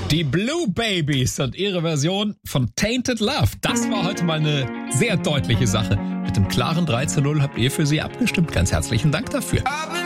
Die Blue Babies und ihre Version von Tainted Love. Das war heute mal eine sehr deutliche Sache. Mit dem klaren 3:0 habt ihr für sie abgestimmt. Ganz herzlichen Dank dafür.